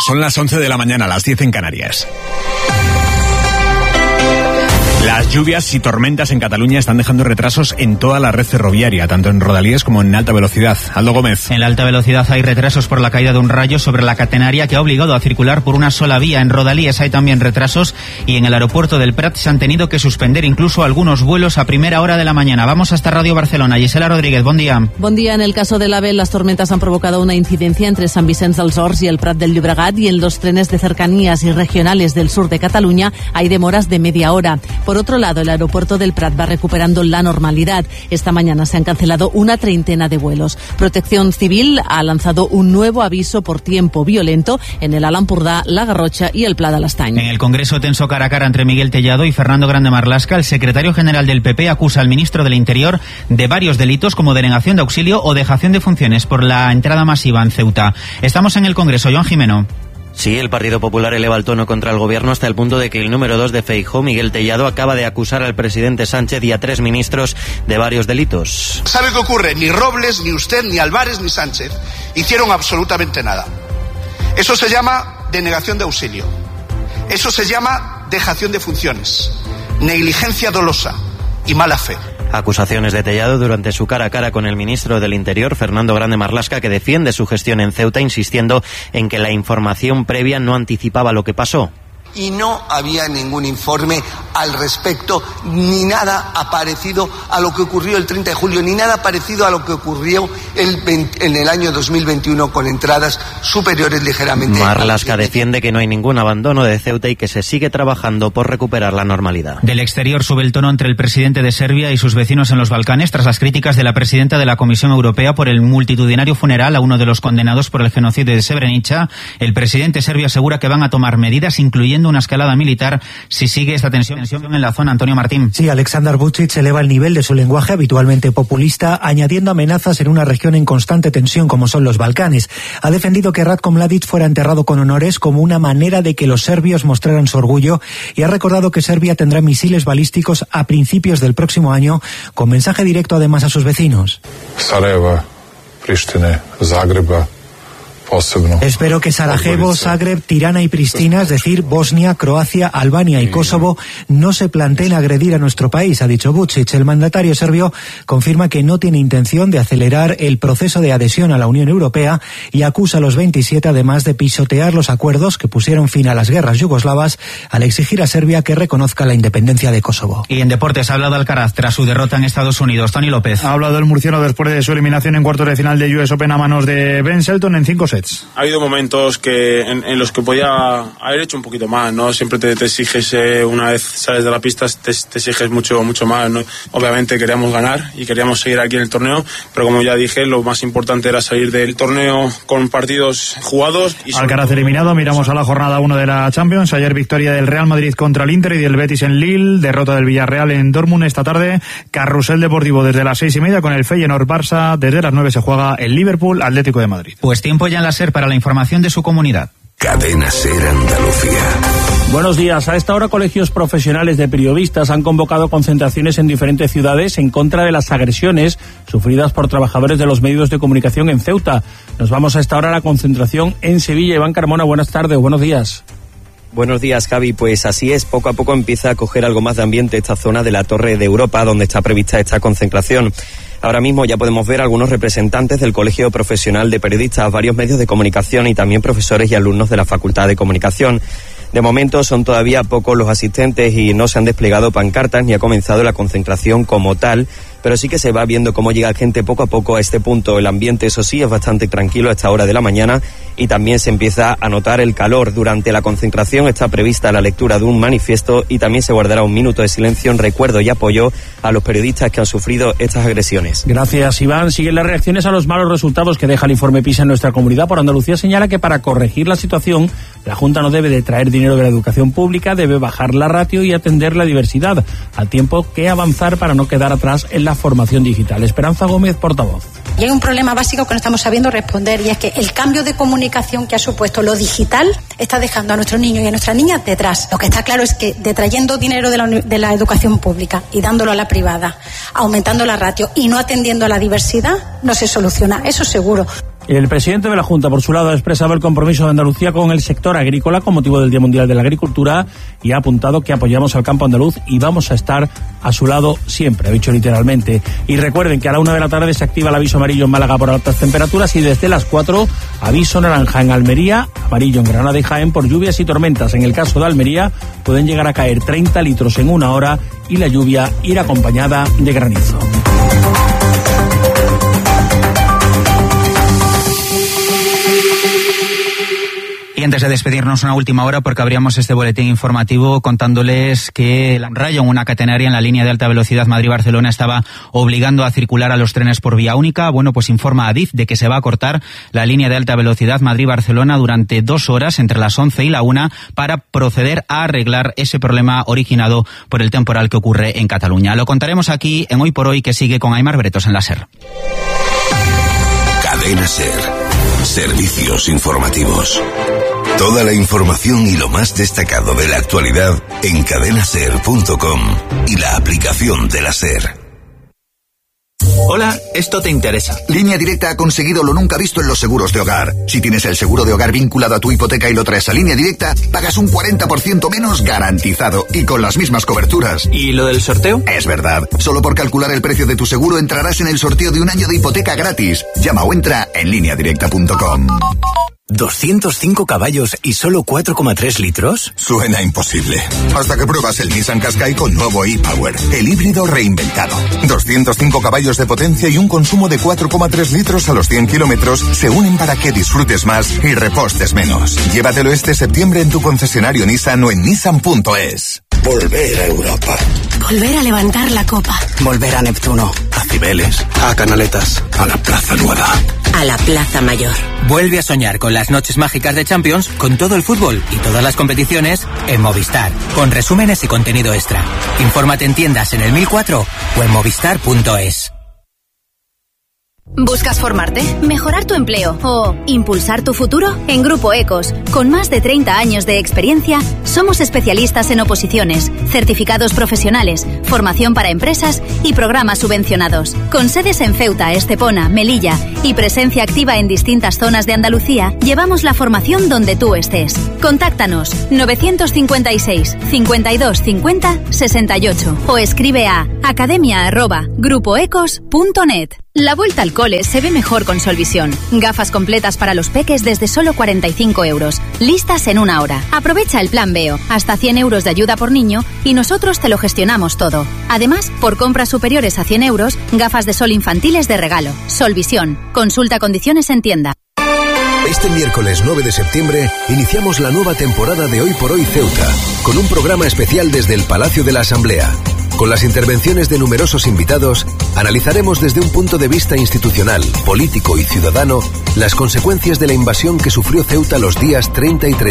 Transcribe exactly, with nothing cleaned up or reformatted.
Son las once de la mañana, las diez en Canarias. Las lluvias y tormentas en Cataluña están dejando retrasos en toda la red ferroviaria, tanto en rodalíes como en alta velocidad. Aldo Gómez. En la alta velocidad hay retrasos por la caída de un rayo sobre la catenaria que ha obligado a circular por una sola vía. En rodalíes hay también retrasos y en el aeropuerto del Prat se han tenido que suspender incluso algunos vuelos a primera hora de la mañana. Vamos hasta Radio Barcelona. Gisela Rodríguez, buen día. Buen día. En el caso del AVE, las tormentas han provocado una incidencia entre San Vicente dels Horts y el Prat del Llobregat, y en los trenes de cercanías y regionales del sur de Cataluña hay demoras de media hora. Por otro lado, el aeropuerto del Prat va recuperando la normalidad. Esta mañana se han cancelado una treintena de vuelos. Protección Civil ha lanzado un nuevo aviso por tiempo violento en el Alt Empordà, la Garrotxa y el Pla de l'Estany. En el Congreso tenso cara a cara entre Miguel Tellado y Fernando Grande Marlaska, el secretario general del P P acusa al ministro del Interior de varios delitos como denegación de auxilio o dejación de funciones por la entrada masiva en Ceuta. Estamos en el Congreso. Joan Jimeno. Sí, el Partido Popular eleva el tono contra el gobierno hasta el punto de que el número dos de Feijóo, Miguel Tellado, acaba de acusar al presidente Sánchez y a tres ministros de varios delitos. ¿Sabe qué ocurre? Ni Robles, ni usted, ni Álvarez, ni Sánchez hicieron absolutamente nada. Eso se llama denegación de auxilio. Eso se llama dejación de funciones, negligencia dolosa y mala fe. Acusaciones de Tellado durante su cara a cara con el ministro del Interior, Fernando Grande Marlaska, que defiende su gestión en Ceuta, insistiendo en que la información previa no anticipaba lo que pasó. Y no había ningún informe al respecto, ni nada parecido a lo que ocurrió el treinta de julio, ni nada parecido a lo que ocurrió el veinte, en el año dos mil veintiuno con entradas superiores ligeramente. Marlaska defiende que no hay ningún abandono de Ceuta y que se sigue trabajando por recuperar la normalidad. Del exterior sube el tono entre el presidente de Serbia y sus vecinos en los Balcanes tras las críticas de la presidenta de la Comisión Europea por el multitudinario funeral a uno de los condenados por el genocidio de Srebrenica. El presidente serbio asegura que van a tomar medidas, incluyendo una escalada militar, si sigue esta tensión en la zona. Antonio Martín. Sí, Aleksandar Vučić eleva el nivel de su lenguaje habitualmente populista, añadiendo amenazas en una región en constante tensión como son los Balcanes. Ha defendido que Ratko Mladić fuera enterrado con honores como una manera de que los serbios mostraran su orgullo, y ha recordado que Serbia tendrá misiles balísticos a principios del próximo año, con mensaje directo además a sus vecinos. Sarajevo, Pristina, Zagreba. Espero que Sarajevo, Zagreb, Tirana y Pristina, es decir, Bosnia, Croacia, Albania y Kosovo, no se planteen agredir a nuestro país, ha dicho Vučić. El mandatario serbio confirma que no tiene intención de acelerar el proceso de adhesión a la Unión Europea y acusa a los veintisiete además de pisotear los acuerdos que pusieron fin a las guerras yugoslavas al exigir a Serbia que reconozca la independencia de Kosovo. Y en deportes ha hablado Alcaraz tras su derrota en Estados Unidos. Tony López. Ha hablado el murciano después de su eliminación en cuartos de final de U S Open a manos de Ben Shelton en cinco sets. Ha habido momentos que en, en los que podía haber hecho un poquito más, ¿no? Siempre te, te exiges, eh, una vez sales de la pista, te, te exiges mucho, mucho más, ¿no? Obviamente queríamos ganar y queríamos seguir aquí en el torneo, pero como ya dije, lo más importante era salir del torneo con partidos jugados. Y Alcaraz eliminado, miramos a la jornada uno de la Champions. Ayer victoria del Real Madrid contra el Inter y del Betis en Lille, derrota del Villarreal en Dortmund. Esta tarde, carrusel deportivo desde las seis y media con el Feyenoord Barça. Desde las nueve se juega el Liverpool Atlético de Madrid. Pues tiempo ya en la SER para la información de su comunidad. Cadena SER Andalucía. Buenos días. A esta hora, colegios profesionales de periodistas han convocado concentraciones en diferentes ciudades en contra de las agresiones sufridas por trabajadores de los medios de comunicación en Ceuta. Nos vamos a esta hora a la concentración en Sevilla. Iván Carmona, buenas tardes, buenos días. Buenos días, Javi. Pues así es, poco a poco empieza a coger algo más de ambiente esta zona de la Torre de Europa, donde está prevista esta concentración. Ahora mismo ya podemos ver algunos representantes del Colegio Profesional de Periodistas, varios medios de comunicación y también profesores y alumnos de la Facultad de Comunicación. De momento son todavía pocos los asistentes y no se han desplegado pancartas ni ha comenzado la concentración como tal, pero sí que se va viendo cómo llega gente poco a poco a este punto. El ambiente, eso sí, es bastante tranquilo a esta hora de la mañana y también se empieza a notar el calor. Durante la concentración está prevista la lectura de un manifiesto y también se guardará un minuto de silencio en recuerdo y apoyo a los periodistas que han sufrido estas agresiones. Gracias, Iván. Siguen las reacciones a los malos resultados que deja el informe PISA en nuestra comunidad. Por Andalucía señala que para corregir la situación, la Junta no debe de traer dinero de la educación pública, debe bajar la ratio y atender la diversidad, al tiempo que avanzar para no quedar atrás en la formación digital. Esperanza Gómez, portavoz. Y hay un problema básico que no estamos sabiendo responder, y es que el cambio de comunicación que ha supuesto lo digital está dejando a nuestros niños y a nuestras niñas detrás. Lo que está claro es que detrayendo dinero de la, de la educación pública y dándolo a la privada, aumentando la ratio y no atendiendo a la diversidad, no se soluciona, eso seguro. El presidente de la Junta, por su lado, ha expresado el compromiso de Andalucía con el sector agrícola con motivo del Día Mundial de la Agricultura y ha apuntado que apoyamos al campo andaluz y vamos a estar a su lado siempre, ha dicho literalmente. Y recuerden que a la una de la tarde se activa el aviso amarillo en Málaga por altas temperaturas y desde las cuatro aviso naranja en Almería, amarillo en Granada y Jaén por lluvias y tormentas. En el caso de Almería pueden llegar a caer treinta litros en una hora y la lluvia ir acompañada de granizo. Y antes de despedirnos, una última hora, porque abríamos este boletín informativo contándoles que la Rayo, una catenaria en la línea de alta velocidad Madrid-Barcelona, estaba obligando a circular a los trenes por vía única. Bueno, pues informa a Adif de que se va a cortar la línea de alta velocidad Madrid-Barcelona durante dos horas, entre las once y la una, para proceder a arreglar ese problema originado por el temporal que ocurre en Cataluña. Lo contaremos aquí en Hoy por Hoy, que sigue con Aimar Bretos en la SER. Cadena SER. Servicios informativos. Toda la información y lo más destacado de la actualidad en cadena ser punto com y la aplicación de la SER. Hola, esto te interesa. Línea Directa ha conseguido lo nunca visto en los seguros de hogar. Si tienes el seguro de hogar vinculado a tu hipoteca y lo traes a Línea Directa, pagas un cuarenta por ciento menos garantizado y con las mismas coberturas. ¿Y lo del sorteo? Es verdad. Solo por calcular el precio de tu seguro entrarás en el sorteo de un año de hipoteca gratis. Llama o entra en línea directa punto com. ¿doscientos cinco caballos y solo cuatro coma tres litros? Suena imposible. Hasta que pruebas el Nissan Qashqai con nuevo e-Power, el híbrido reinventado. doscientos cinco caballos de potencia y un consumo de cuatro coma tres litros a los cien kilómetros se unen para que disfrutes más y repostes menos. Llévatelo este septiembre en tu concesionario Nissan o en nissan punto es. Volver a Europa. Volver a levantar la copa. Volver a Neptuno. A Cibeles. A Canaletas. A la Plaza Nueva. A la Plaza Mayor. Vuelve a soñar con las noches mágicas de Champions, con todo el fútbol y todas las competiciones en Movistar, con resúmenes y contenido extra. Infórmate en tiendas en el mil cuatro o en movistar punto es. ¿Buscas formarte, mejorar tu empleo o impulsar tu futuro? En Grupo Ecos, con más de treinta años de experiencia, somos especialistas en oposiciones, certificados profesionales, formación para empresas y programas subvencionados. Con sedes en Ceuta, Estepona, Melilla y presencia activa en distintas zonas de Andalucía, llevamos la formación donde tú estés. Contáctanos novecientos cincuenta y seis, cincuenta y dos cincuenta, sesenta y ocho o escribe a academia arroba grupoecos punto net. La vuelta al cole se ve mejor con Solvisión. Gafas completas para los peques desde solo cuarenta y cinco euros. Listas en una hora. Aprovecha el plan Veo. Hasta cien euros de ayuda por niño y nosotros te lo gestionamos todo. Además, por compras superiores a cien euros, gafas de sol infantiles de regalo. Solvisión. Consulta condiciones en tienda. Este miércoles nueve de septiembre iniciamos la nueva temporada de Hoy por Hoy Ceuta, con un programa especial desde el Palacio de la Asamblea. Con las intervenciones de numerosos invitados, analizaremos desde un punto de vista institucional, político y ciudadano las consecuencias de la invasión que sufrió Ceuta los días treinta y treinta y uno.